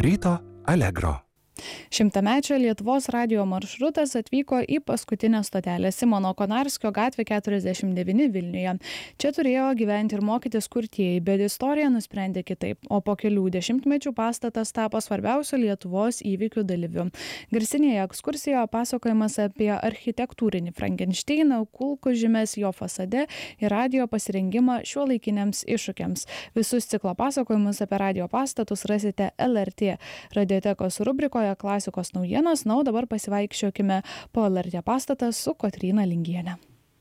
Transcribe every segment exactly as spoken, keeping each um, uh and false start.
Ryto Allegro. Šimtamečio Lietuvos radijo maršrutas atvyko į paskutinę stotelę Simono Konarskio gatvė keturiasdešimt devyni Vilniuje. Čia turėjo gyventi ir mokytis kurtieji, bet istorija nusprendė kitaip, o po kelių dešimtmečių pastatas tapo svarbiausiu Lietuvos įvykių dalyviu. Garsinėje ekskursijoje pasakojimas apie architektūrinį Frankensteiną, kulkų žymes jo fasade ir radijo pasirengimą šiuolaikiniams iššūkiams. Visus ciklo pasakojimus apie radijo pastatus rasite L R T radiotekos rubrikoje Klasikos naujienos, na, o dabar pasivaikščiokime po L R T pastatą su Kotryna Lingiene.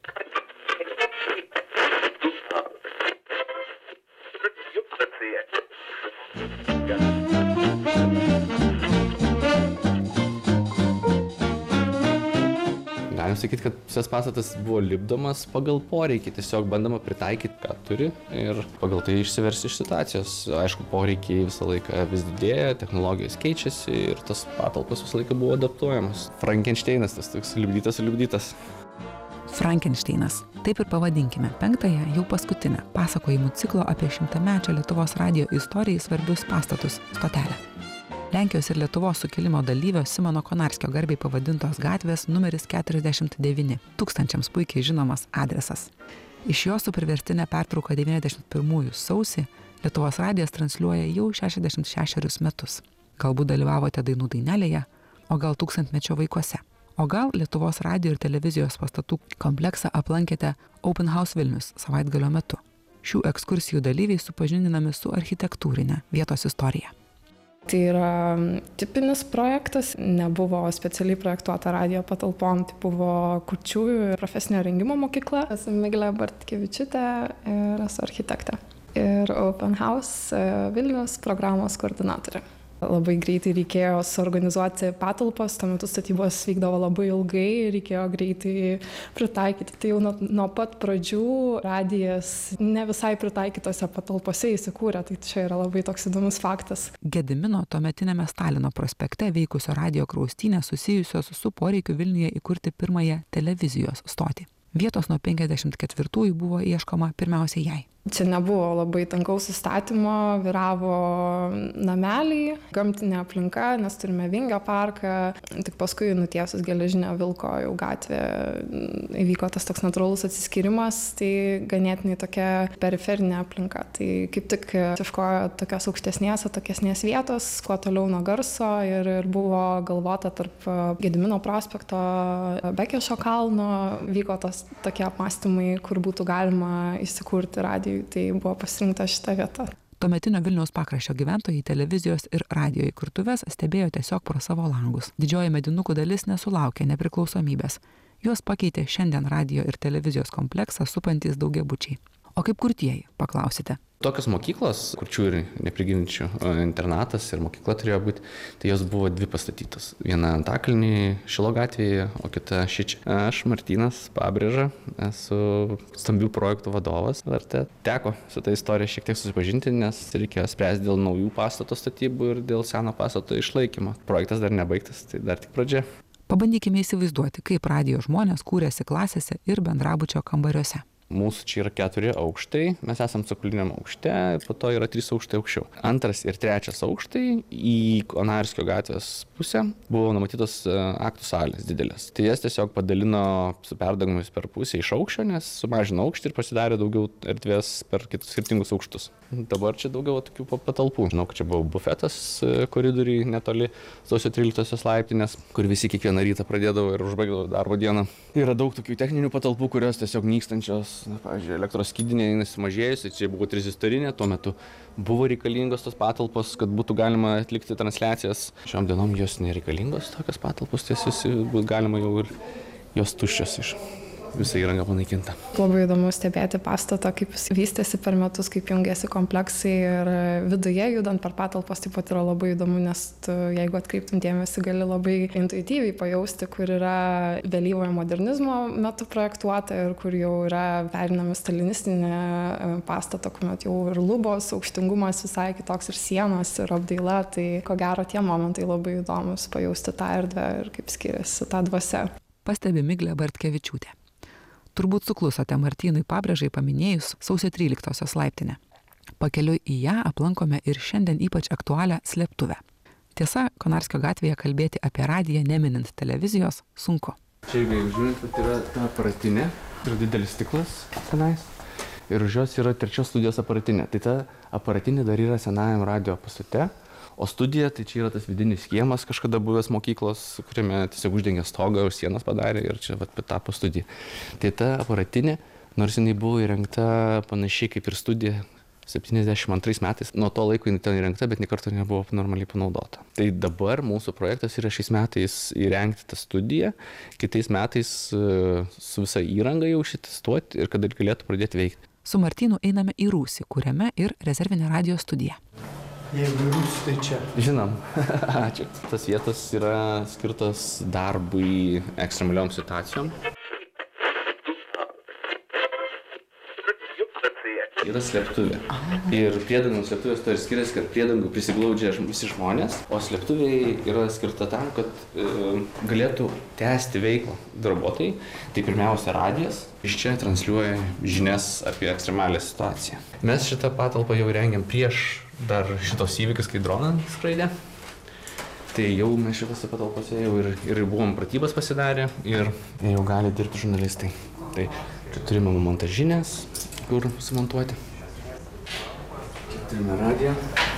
Galim sakyti, kad visas pastatas buvo lipdomas pagal poreikį, tiesiog bandoma pritaikyti, ką turi ir pagal tai išsiversti iš situacijos. Aišku, poreikiai visą laiką vis didėja, technologijos keičiasi ir tas patalpos visą laiką buvo adaptuojamas. Frankensteinas, tas toks liubdytas, liubdytas. Frankensteinas. Taip ir pavadinkime penktąją, jau paskutinę pasakojimų ciklo apie šimtamečio Lietuvos radijo istorijai svarbius pastatus stotelę. Lenkijos ir Lietuvos sukilimo dalyvio Simono Konarskio garbei pavadintos gatvės numeris keturiasdešimt devyni, tūkstančiams puikiai žinomas adresas. Iš jo su priverstinė pertrauka devyniasdešimt pirmųjų sausį Lietuvos radijas transliuoja jau šešiasdešimt šešerius metus. Galbūt dalyvavote dainų dainelėje, o gal tūkstantmečio vaikuose. O gal Lietuvos radijo ir televizijos pastatų kompleksą aplankėte Open House Vilnius savaitgalio metu. Šių ekskursijų dalyviai supažindinami su architektūrinė vietos istorija. Tai yra tipinis projektas, nebuvo specialiai projektuota radijo patalpom, tai buvo kurčiųjų ir profesinio rengimo mokykla. Esu Miglė Bartkevičiūtė ir esu architektė. Ir Open House Vilnius programos koordinatorė. Labai greitai reikėjo suorganizuoti patalpas, tuo metu statybos vykdavo labai ilgai, reikėjo greitai pritaikyti. Tai jau nuo, nuo pat pradžių radijas ne visai pritaikytose patalpose įsikūrė, tai čia yra labai toks įdomus faktas. Gedimino tuometinėme Stalino prospekte veikusio radijo kraustynės susijusios su poreikiu Vilniuje įkurti pirmąją televizijos stotį. Vietos nuo penkiasdešimt ketvirtųjų buvo ieškoma pirmiausia jai. Čia nebuvo labai tankaus įstatymo, vyravo nameliai, gamtinė aplinka, nes turime Vingio parką, tik paskui nutiesus Geležinio Vilko jau gatvė įvyko tas toks natūralus atsiskyrimas, tai ganėtinai tokia periferinė aplinka. Tai kaip tik ieškojo tokios aukštesnės, atokesnės vietos, kuo toliau nuo garso ir, ir buvo galvota tarp Gedimino prospekto, Bekešo kalno, vyko tos tokie apmąstymai, kur būtų galima įsikurti radiją. Tai buvo pasirinkta šita vieta. Tuometinio Vilniaus pakraščio gyventojai televizijos ir radijo įkurtuves stebėjo tiesiog pro savo langus. Didžioji medinukų dalis nesulaukė nepriklausomybės. Juos pakeitė šiandien radijo ir televizijos kompleksą supantys daugiabučiai. O kaip kurtieji, paklausite? Tokios mokyklos, kurčių ir neprigilinčių internatas ir mokykla turėjo būti, tai jos buvo dvi pastatytos. Viena Antakalny Šilo gatvėje, o kita šičia. Aš, Martynas Pabrėža, esu stambių projektų vadovas. Ar te teko su ta istorija šiek tiek susipažinti, nes reikėjo spręsti dėl naujų pastato statybų ir dėl seno pastato išlaikymo. Projektas dar nebaigtas, tai dar tik pradžia. Pabandykime įsivaizduoti, kaip radijo žmonės kūrėsi klasėse ir bendrabučio kambariuose. Mūsų čia yra keturi aukštai, mes esam cokoliniam aukšte, po to yra trys aukštai aukščiau. Antras ir trečias aukštai į Konarskio gatvės pusę buvo numatytos aktų salės didelės. Tai jas tiesiog padalino su perdangimais per pusę iš aukščio, nes sumažino aukštį ir pasidarė daugiau erdvės per kitus skirtingus aukštus. Dabar čia daugiau tokių patalpų. Žinau, kad čia buvo bufetas koridoriui netoli sausio tryliktosios laiptinės, kur visi kiekvieną rytą pradėdavo ir užbaigdavo darbo dieną. Yra daug tokių techninių patalpų, kurios tiesiog nykstančios. Na, pavyzdžiui, elektros skydinė sumažėjusi, čia buvo trizistorinė, tuo metu buvo reikalingos tos patalpos, kad būtų galima atlikti transliacijas. Šiom dienom jos nereikalingos tokios patalpos, tiesiog bus galima jau ir jos tuščios iš. Visa įranga panaikinta. Labai įdomu stebėti pastatą, kaip jis vystėsi per metus, kaip jungiasi kompleksai ir viduje judant per patalpas taip pat yra labai įdomu, nes tu, jeigu atkreiptum dėmesį, gali labai intuityviai pajausti, kur yra vėlyvojo modernizmo metu projektuota ir kur jau yra perinami stalinistinė pastato, kuomet jau ir lubos, aukštingumas visai kitoks ir sienos ir apdaila, tai ko gero tie momentai labai įdomus pajausti tą erdvę ir kaip skiriasi ta dvasia. Pastebi Miglė Bartkevičiūtė. Turbūt suklusote Martynui Pabrėžai paminėjus sausio tryliktosios laiptinę. Pakeliui į ją aplankome ir šiandien ypač aktualią slėptuvę. Tiesa, Konarskio gatvėje kalbėti apie radiją neminint televizijos sunku. Čia, jeigu žiūrint, tai yra ta aparatinė, yra didelis stiklas tenais ir už jos yra trečios studijos aparatinė. Tai ta aparatinė dar yra senajam radio pastate, o studija, tai čia yra tas vidinis kiemas kažkada buvęs mokyklos, kuriame tiesiog uždengė stogą ir sienas padarė ir čia vat tapo studija. Tai ta aparatinė, nors jinai buvo įrengta panašiai kaip ir studija, septyniasdešimt antrais metais. Nuo to laiko jinai ten įrengta, bet niekarto nebuvo normaliai panaudota. Tai dabar mūsų projektas yra šiais metais įrengti tą studiją, kitais metais su visa įranga jau šitestuoti ir kad galėtų pradėti veikti. Su Martynu einame į rūsį, kuriame ir rezervinė radio studija. Jeigu rūsį, tai čia. Žinom. Ačiū. Tas vietas yra skirtas darbui ekstremaliom situacijom. Yra slėptuvė. Ir priedangų slėptuvės to ir skiriasi, kad priedangų prisiglaudžia visi žmonės, o slėptuvėje yra skirta tam, kad e, galėtų tęsti veiklą darbuotojai. Tai pirmiausia radijas. Iš čia transliuoja žinias apie ekstremalią situaciją. Mes šitą patalpą jau rengiam prieš dar šitos įvykius, kai droną skraidė. Tai jau mes šitose patalpose jau ir, ir buvom pratybas pasidarę ir jau gali dirbti žurnalistai. Tai čia turime montažinės, kur sumontuoti. Turime radiją,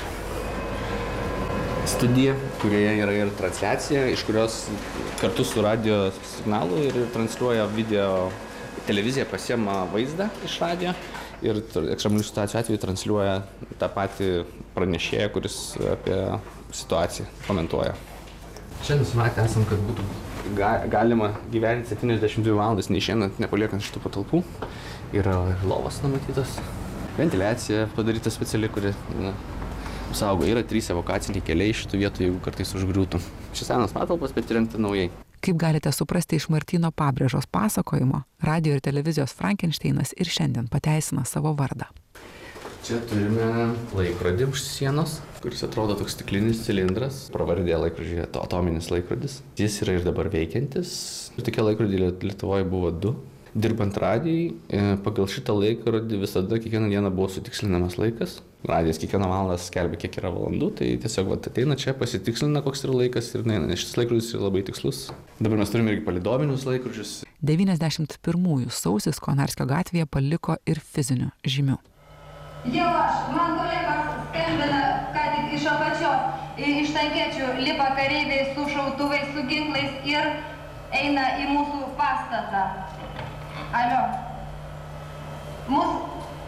studiją, kurioje yra ir transliacija, iš kurios kartu su radio signalu ir transliuoja video, televizija pasiema vaizdą iš radijo ir ekstremalių situacijų atveju transliuoja tą patį pranešėją, kuris apie situaciją komentuoja. Čia nusimatę esam, kad būtų ga, galima gyventi septyniasdešimt dvi valandas neišeinant, nepaliekant šitų patalpų. Yra lovas numatytas, ventiliacija padaryta specialiai, kuri na, saugo. Yra trys evakaciniai keliai šitų vietų, jeigu kartais užgriūtų. Šis senas patalpas, bet įrengti naujai. Kaip galite suprasti iš Martyno Pabrėžos pasakojimo, radio ir televizijos Frankensteinas ir šiandien pateisina savo vardą. Čia turime laikrodį už sienos, kuris atrodo toks stiklinis cilindras. Pravardė laikrodžiai atominis laikrodis. Jis yra ir dabar veikiantis. Ir tokie laikrodžiai Lietuvoje buvo du. Dirbant radijai, pagal šitą laikrodį visada kiekvieną dieną buvo sutikslinamas laikas. Radijas kiekvieną valandą skelbia, kiek yra valandų, tai tiesiog vat, ateina čia, pasitikslina, koks yra laikas ir neina, nes šitas laikrodis yra labai tikslus. Dabar mes turime irgi palydovinius laikrodžius. devyniasdešimt pirmųjų sausis Konarskio gatvėje paliko ir fizinių žymių. Jau aš, man kolegos skambina, ką tik iš apačios, iš tankečių lipa kareiviai su šautuvais, su ginklais ir eina į mūsų pastatą. Alio. Mūsų.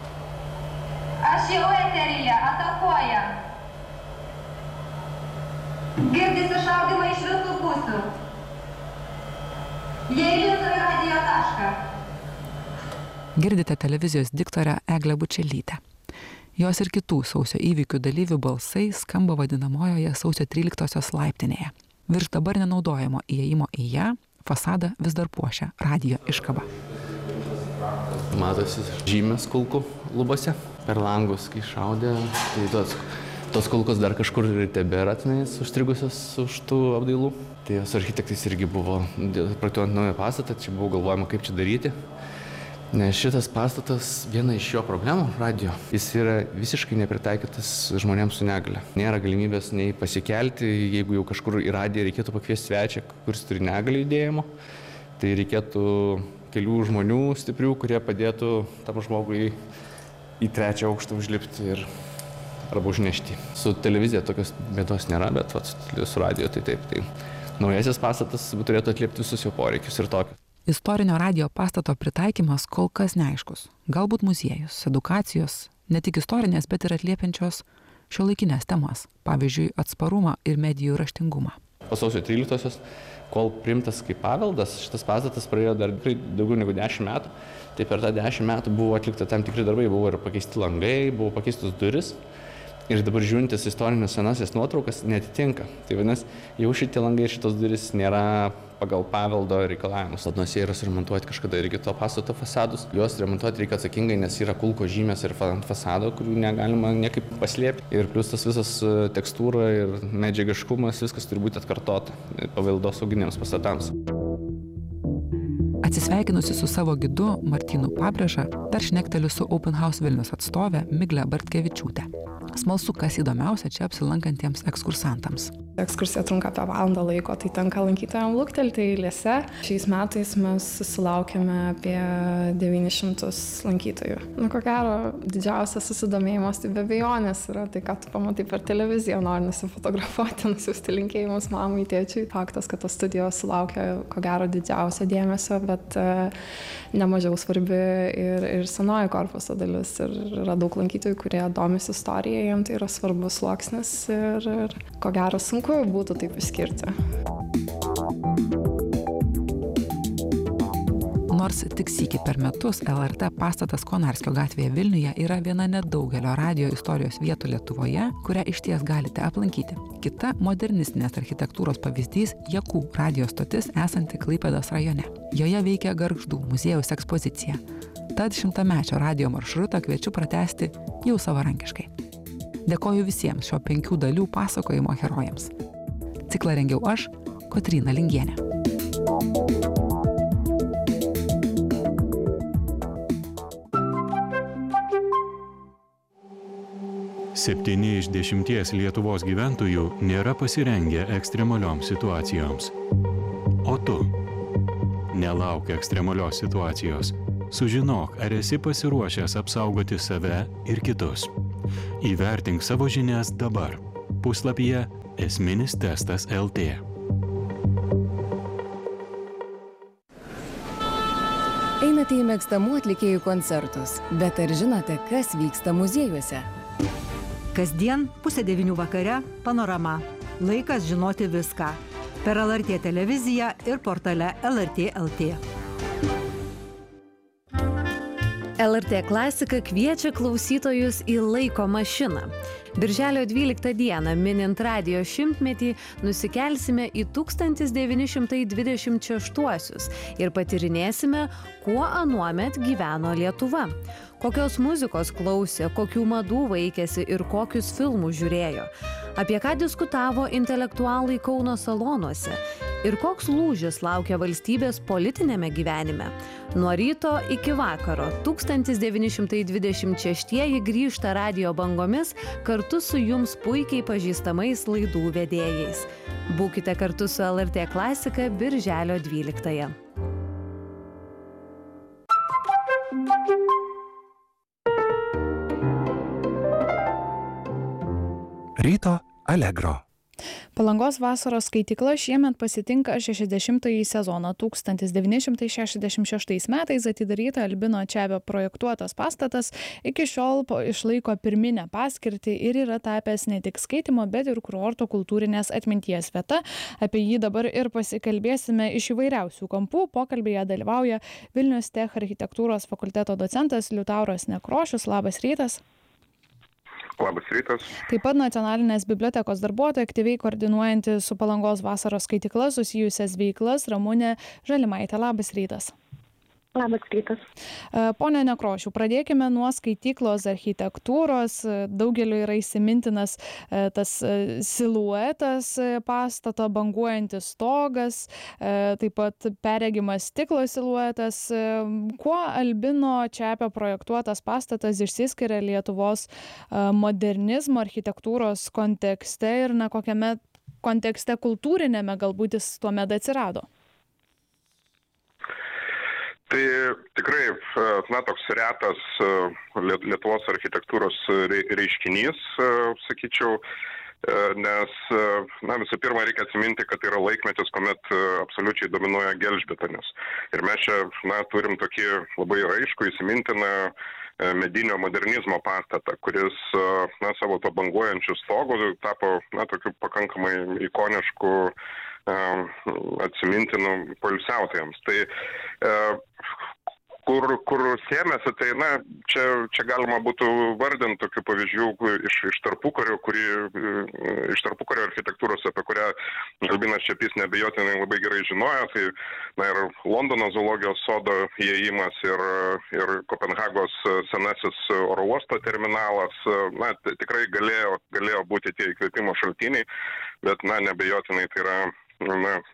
Aš jau eteryje, atakuoja. Girdisi šaudimai iš visų pusių. Jie įlindo į radijo tašką. Girdite televizijos diktorę Eglę Bučelytę. Jos ir kitų sausio įvykių dalyvių balsai skamba vadinamojoje sausio tryliktosios laiptinėje. Virš dabar nenaudojamo įėjimo į ją fasadą vis dar puošia radijo iškaba. Matosi žymės kulkų lubose. Per langus, kai šaudė, tai tos, tos kulkos dar kažkur ir tebėra tenais užstrigusios už tų apdailų. Tai su architektais irgi buvo, projektuojant naują pastatą, čia buvo galvojama, kaip čia daryti. Nes šitas pastatas, viena iš jo problemų radijo, jis yra visiškai nepritaikytas žmonėms su negalia. Nėra galimybės nei pasikelti, jeigu jau kažkur į radiją reikėtų pakviesti svečią, kuris turi negalią judėjimo, tai reikėtų kelių žmonių stiprių, kurie padėtų tam žmogui į trečią aukštą užlipti ir arba užnešti. Su televizija tokios bėdos nėra, bet vat, su radijo tai taip. Tai naujasis pastatas turėtų atliepti visus jo poreikius ir tokius. Istorinio radijo pastato pritaikymas kol kas neaiškus. Galbūt muziejus, edukacijos, ne tik istorinės, bet ir atliepiančios šiuolaikinės temas, pavyzdžiui, atsparumą ir medijų raštingumą. Po sausio tryliktosios, kol priimtas kaip paveldas, šitas pastatas praėjo dar daugiau negu dešimt metų. Tai per tą dešimt metų buvo atlikta tam tikri darbai, buvo ir pakeisti langai, buvo pakeistos duris. Ir dabar žiūrintis istorinės senasias nuotraukas netitinka. Tai vadinasi, jau šitie langai ir šitos duris nėra pagal paveldo reikalavimus. Nors jie yra suremontuoti kažkada irgi to pastato fasadus. Juos remontuoti reikia atsakingai, nes yra kulko žymės ir ant fasado, kurių negalima niekaip paslėpti. Ir plius tas visas tekstūra ir medžiagiškumas, viskas turi būti atkartota paveldosauginiams pastatams. Atsisveikinusi su savo gidu Martynu Pabrėža, dar šnekteliu su Open House Vilnius atstovė Migle Bartkevičiūtė. Smalsu, kas įdomiausia čia apsilankantiems ekskursantams. Ekskursija trunka apie valandą laiko, tai tenka lankytojams luktelti eilėse. Šiais metais mes susilaukėme apie devynis šimtus lankytojų. Nu, ko gero, didžiausias susidomėjimas tai be abejonės yra tai, ką tu pamatai per televiziją, nori nusifotografuoti, nusiųsti linkėjimus mamai, tėčiui. Faktas, kad tos studijos sulaukia, ko gero, didžiausio dėmesio, bet uh, nemažiau svarbi ir, ir senoji korpuso dalis. Ir yra daug lankytojų, kurie domisi istorija, jiems tai yra svarbus sluoksnis ir, ir ko gero sunku būtų taip išskirti. Nors tik sykį per metus L R T pastatas Konarskio gatvėje Vilniuje yra viena nedaugelio radijo istorijos vietų Lietuvoje, kurią išties galite aplankyti. Kita modernistinės architektūros pavyzdys – Jakų radijo stotis esanti Klaipėdos rajone. Joje veikia Gargždų muziejaus ekspozicija. Tad šimtamečio radijo maršrutą kviečiu pratęsti jau savarankiškai. Dėkoju visiems šio penkių dalių pasakojimo herojams. Ciklą rengiau aš, Kotryna Lingienė. Septyni iš dešimties Lietuvos gyventojų nėra pasirengę ekstremalioms situacijoms. O tu? Nelauk ekstremalios situacijos. Sužinok, ar esi pasiruošęs apsaugoti save ir kitus. Įvertink savo žinias dabar. Puslapyje esminis testas taškas el tė. Einate į mėgstamų atlikėjų koncertus, bet ar žinote, kas vyksta muziejuose? Kasdien pusę devynių vakare Panorama. Laikas žinoti viską. Per L R T televiziją ir portale L R T taškas el tė. L R T klasika kviečia klausytojus į laiko mašiną. Birželio dvyliktą dieną, minint radijo šimtmetį, nusikelsime į tūkstantis devyni šimtai dvidešimt šeštuosius ir patyrinėsime, kuo anuomet gyveno Lietuva. Kokios muzikos klausė, kokių madų vaikėsi ir kokius filmus žiūrėjo. Apie ką diskutavo intelektualai Kauno salonuose ir koks lūžis laukia valstybės politinėme gyvenime. Nuo ryto iki vakaro tūkstantis devyni šimtai dvidešimt šeštieji grįžta radijo bangomis kartu su jums puikiai pažįstamais laidų vedėjais. Būkite kartu su L R T klasika birželio dvyliktąją. Ryto Allegro. Palangos vasaros skaitykla šiemet pasitinka šešiasdešimtąjį sezoną. tūkstantis devyni šimtai šešiasdešimt šeštais metais atidaryta Albino Čepio projektuotas pastatas, iki šiol išlaiko pirminę paskirtį ir yra tapęs ne tik skaitimo, bet ir kurorto kultūrinės atminties vieta. Apie jį dabar ir pasikalbėsime iš įvairiausių kampų. Pokalbėje dalyvauja Vilnius Tech architektūros fakulteto docentas Liutauras Nekrošius. Labas rytas. Labas rytas. Taip pat Nacionalinės bibliotekos darbuotoja, aktyviai koordinuojanti su Palangos vasaros skaitykla susijusias veiklas, Ramunė Žalimaitė. Labas rytas. Labas rytas. Pone Nekrošiau, pradėkime nuo skaityklos architektūros. Daugeliu yra įsimintinas tas siluetas pastato, banguojantis stogas, taip pat perregimas stiklo siluetas. Kuo Albino Čepio projektuotas pastatas išsiskiria Lietuvos modernizmo architektūros kontekste ir na, kokiame kontekste kultūrinėme galbūt jis tuomet atsirado? Tai tikrai, na, toks retas Lietuvos architektūros reiškinys, sakyčiau, nes, na, visų pirma, reikia atsiminti, kad tai yra laikmetis, kuomet absoliučiai dominuoja gelžbetonis. Ir mes čia, na, turim tokį labai raiškų įsimintiną medinio modernizmo pastatą, kuris, na, savo to banguojančių stogų tapo, na, tokiu pakankamai ikonišku atsimintinų poilsiautojams. Tai kur, kur sėmėsi, tai na, čia, čia galima būtų vardinti tokių pavyzdžių iš, iš tarpukario, kuri, iš tarpukario architektūros, apie kurią Albinas Čepys neabejotinai labai gerai žinojo. Tai na, ir Londono zoologijos sodo įėjimas ir, ir Kopenhagos senasis oro uosto terminalas, na, tikrai galėjo, galėjo būti tie įkvėpimo šaltiniai, bet na, neabejotinai tai yra na,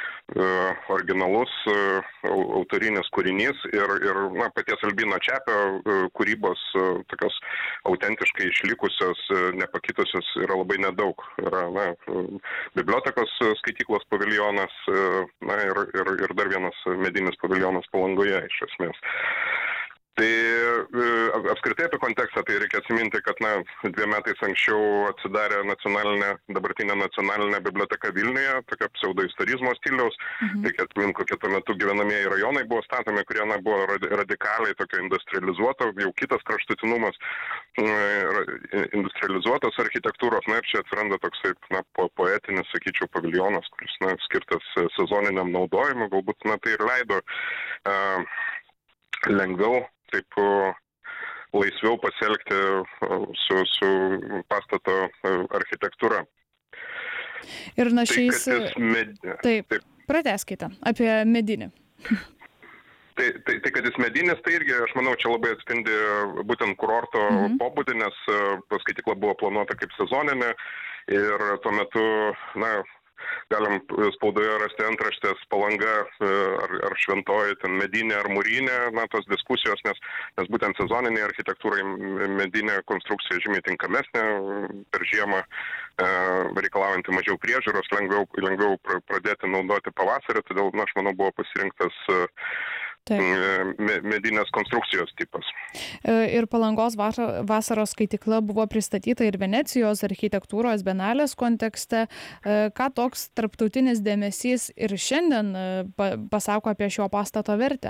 originalus autorinis kūrinys ir, ir na, paties Albino Čepio kūrybos tokios autentiškai išlikusios, nepakitusios yra labai nedaug. Yra na, bibliotekos skaityklos paviljonas na, ir, ir, ir dar vienas medinis paviljonas Palangoje iš esmės. Tai apskritai apie kontekstą, tai reikia atsiminti, kad na, dviem metais anksčiau atsidarė nacionalinė, dabartinė nacionalinė biblioteka Vilniuje, tokia pseudoistorizmo stiliaus. Mhm. Reikia atsiminti, kokie tuo metu gyvenamieji rajonai buvo statomi, kurie na, buvo radikaliai tokio industrializuoto, jau kitas kraštutinumas industrializuotos architektūros. Na ir čia atsiranda toksai na, po, poetinis, sakyčiau, paviljonas, kuris na, skirtas sezoniniam naudojimui, galbūt na, tai ir leido uh, lengviau taip laisviau pasielgti su, su pastato architektūra. Ir na šiais... Tai, med... Taip, taip, pratęskite apie medinį. Tai, tai, tai, kad jis medinis, tai irgi, aš manau, čia labai atspindi būtent kurorto mhm. pobūdį, nes skaitykla buvo planuota kaip sezoninė ir tuo metu, na, galim spaudoje rasti antraštės Palanga ar, ar Šventoji, ten medinė ar mūrinė, na, tos diskusijos, nes, nes būtent sezoninė architektūrai medinė konstrukcija žymiai tinkamesnė per žiemą, e, reikalaujantį mažiau priežiūros, lengviau, lengviau pradėti naudoti pavasarį, todėl, na, aš manau, buvo pasirinktas Taip. medinės konstrukcijos tipas. Ir Palangos vasaros skaitykla buvo pristatyta ir Venecijos architektūros bienalės kontekste. Ką toks tarptautinis dėmesys ir šiandien pasako apie šio pastato vertę?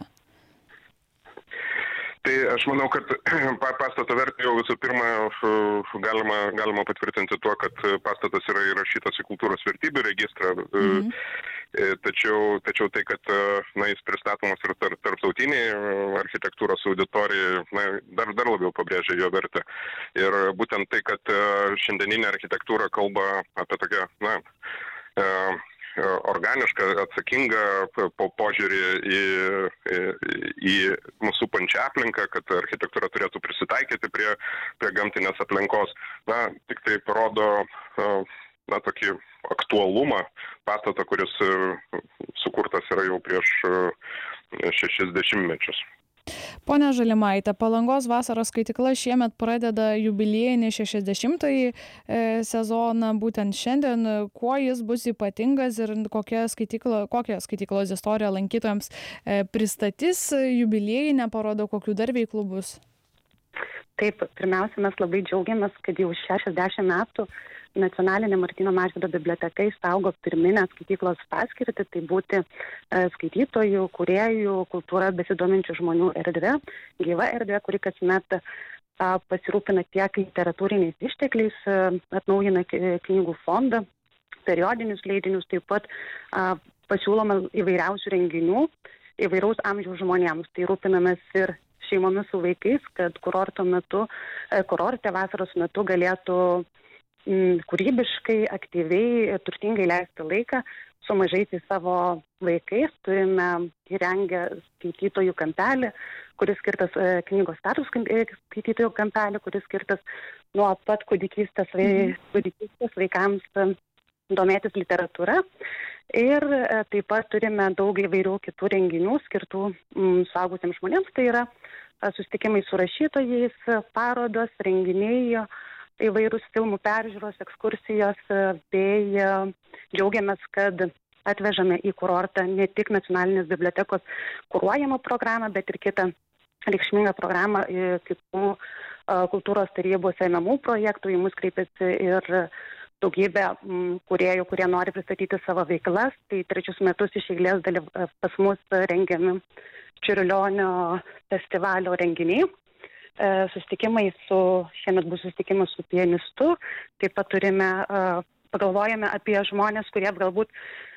Tai aš manau, kad pastato vertę jau visų pirma galima, galima patvirtinti tuo, kad pastatas yra įrašytas į kultūros vertybių registrą. Mhm. Tačiau, tačiau tai, kad na, jis pristatomas ir tar, tarptautiniai architektūros auditorijai, na, dar, dar labiau pabrėžia jo vertę. Ir būtent tai, kad šiandieninė architektūra kalba apie tokią, na, organišką, atsakingą po požiūrį į, į, į mūsų supančią aplinką, kad architektūra turėtų prisitaikyti prie, prie gamtinės aplinkos. Na, tik tai parodo na, tokį aktualumą pastato, kuris sukurtas yra jau prieš šešis dešimtmečius. Pone Žalimaite, Palangos vasaros skaitykla šiemet pradeda jubiliejinį šešiasdešimtąjį sezoną, būtent šiandien. Kuo jis bus ypatingas ir kokią skaityklo, kokią skaityklos istoriją lankytojams pristatys jubiliejinę parodą, kokių dar veiklų bus? Taip, pirmiausia, mes labai džiaugiamės, kad jau šešiasdešimt metų Nacionalinė Martyno Mažvydo biblioteka įsaugo pirminę skaityklos paskirtį, tai būti skaitytojų, kūrėjų, kultūra besidominčių žmonių erdvė, gyva erdvė, kuri kasmet pasirūpina tiek literatūriniais ištekliais, atnaujina knygų fondą, periodinius leidinius, taip pat pasiūloma įvairiausių renginių įvairaus amžiaus žmonėms. Tai rūpinamės ir šeimomis su vaikais, kad kurorto metu, kurorte vasaros metu galėtų kūrybiškai, aktyviai, turtingai leisti laiką su mažaisiais savo vaikais. Turime įrengę skaitytojų kampelį, kuris skirtas knygos status skaitytojų kampelį, kuris skirtas nuo pat kūdikystės, kūdikystės vaikams domėtis literatūra. Ir taip pat turime daug įvairių kitų renginių skirtų suaugusiems žmonėms. Tai yra susitikimai su rašytojais, parodos, renginiai, įvairūs filmų peržiūros, ekskursijos, bei džiaugiamės, kad atvežame į kurortą ne tik Nacionalinės bibliotekos kuruojamą programą, bet ir kitą reikšmingą programą kitų kultūros tarybos ėmamų projektų. Į mus kreipiasi ir daugybė kūrėjų, kurie nori pristatyti savo veiklas. Tai trečius metus iš eilės dalyv... pas mus rengiami Čiurlionio festivalio renginiai. Susitikimai su, šiemet bus susitikimas su pianistu, taip pat turime, pagalvojame apie žmonės, kurie galbūt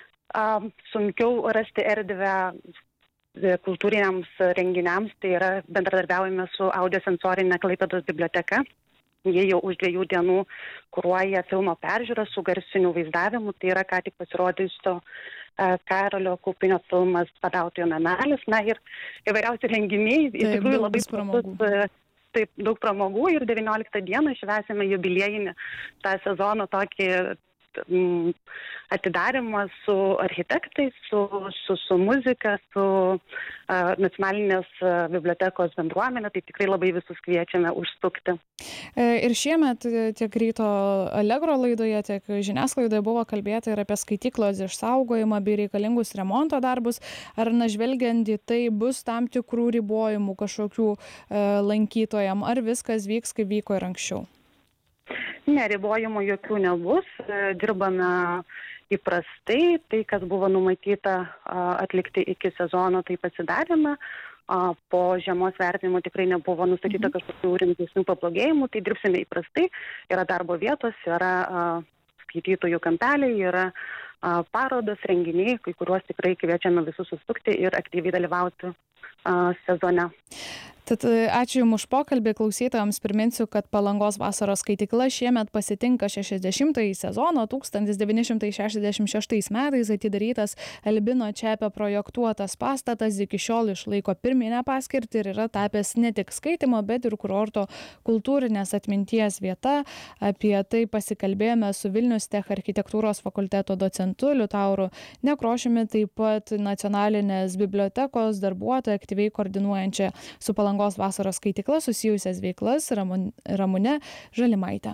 sunkiau rasti erdvę kultūriniams renginiams, tai yra bendradarbiaujame su audiosensorinė Klaipėdos biblioteka. Jie jau už dviejų dienų kuruoja filmo peržiūrą su garsiniu vaizdavimu, tai yra ką tik pasirodysio Karolio Kaupinio filmas Badautojo namelis, na ir įvairiausi renginiai, iš tikrųjų labai platus. Taip, daug pramogų ir devynioliktą dieną švęsime jubiliejinį tą sezono tokį m, atidarymas su architektais, su, su, su muzika, su uh, nacionalinės uh, bibliotekos bendruomenė, tai tikrai labai visus kviečiame užsukti. Ir šiemet tiek Ryto Allegro laidoje, tiek žiniasklaidoje buvo kalbėta ir apie skaityklos išsaugojimą bei reikalingus remonto darbus. Ar na, žvelgiant į tai bus tam tikrų ribojimų kažkokių e, lankytojam, ar viskas vyks, kaip vyko ir anksčiau? Ne, ribojimų jokių nebus. Dirbame įprastai, tai kas buvo numatyta atlikti iki sezono, tai pasidarėme. Po žiemos vertinimo tikrai nebuvo nustatyta kažkokių rimtesnių pablogėjimų, tai dirbsime įprastai. Yra darbo vietos, yra skaitytojų kampeliai, yra parodos, renginiai, kai kuriuos tikrai kviečiame visus susukti ir aktyviai dalyvauti sezone. Tad ačiū Jums už pokalbį. Klausytojams priminsiu, kad Palangos vasaros skaitykla šiemet pasitinka šešiasdešimtąjį sezoną. tūkstantis devyni šimtai šešiasdešimt šeštais metais atidarytas Albino Čepio projektuotas pastatas iki šiol išlaiko pirminę paskirtį ir yra tapęs ne tik skaitimo, bet ir kurorto kultūrinės atminties vieta. Apie tai pasikalbėjome su Vilnius Tech architektūros fakulteto docentu Liutauru Nekrošiumi, taip pat nacionalinės bibliotekos darbuotoja aktyviai koordinuojančia su Palangos vasaros skaitykla susijusias veiklas Ramune Žalimaite.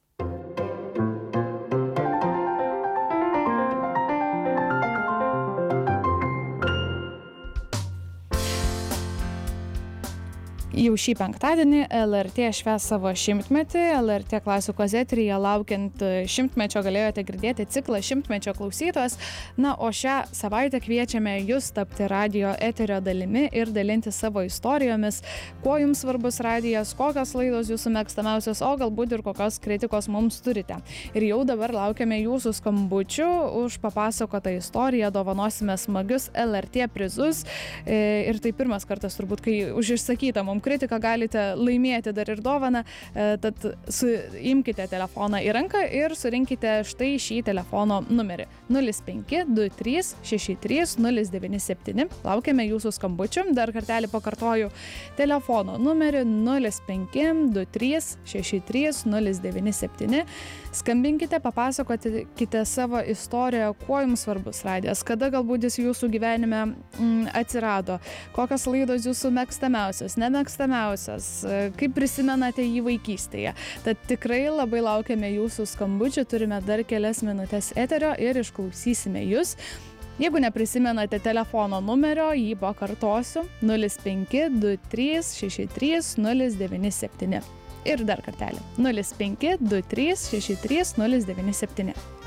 Jau šį penktadienį L R T švęs savo šimtmetį. L R T klasikos eteryje laukiant šimtmečio galėjote girdėti ciklą Šimtmečio klausytojas. Na, o šią savaitę kviečiame jūs tapti radio eterio dalimi ir dalinti savo istorijomis, kuo jums svarbus radijas, kokios laidos jūsų mėgstamiausios, o galbūt ir kokios kritikos mums turite. Ir jau dabar laukiame jūsų skambučių. Už papasakotą istoriją dovanosime smagius L R T prizus. Ir tai pirmas kartas turbūt, kai už išsakytą mums kritiką galite laimėti dar ir dovaną, tad suimkite telefoną į ranką ir surinkite štai šį telefono numerį nulis penki du trys šeši trys nulis devyni septyni. Laukiame jūsų skambučių. Dar kartelį pakartoju telefono numerį nulis penki du trys šeši trys nulis devyni septyni. Skambinkite, papasakokite savo istoriją, kuo jums svarbus radijas, kada galbūt jis jūsų gyvenime mm, atsirado, kokios laidos jūsų mėgstamiausios, nemėgstamiausios, kaip prisimenate jį vaikystėje. Tad tikrai labai laukiame jūsų skambučių, turime dar kelias minutės eterio ir išklausysime jūs. Jeigu neprisimenate telefono numerio, jį pakartosiu nulis penki du trys šeši trys nulis devyni septyni. Ir dar kartelį nulis penki du trys šeši trys nulis devyni septyni.